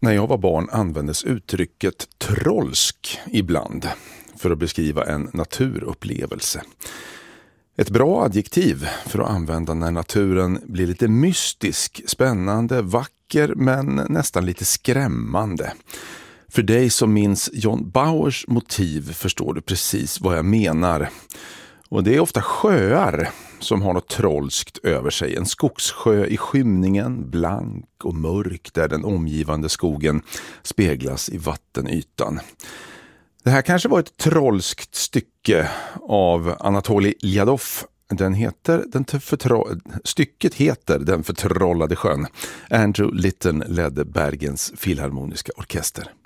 När jag var barn användes uttrycket trollsk ibland för att beskriva en naturupplevelse. Ett bra adjektiv för att använda när naturen blir lite mystisk, spännande, vacker men nästan lite skrämmande. För dig som minns John Bauers motiv förstår du precis vad jag menar. Och det är ofta sjöar som har något trollskt över sig. En skogssjö i skymningen, blank och mörk där den omgivande skogen speglas i vattenytan. Det här kanske var ett trollskt stycke av Anatolij Ljadov. Stycket heter Den förtrollade sjön. Andrew Litton ledde Bergens filharmoniska orkester.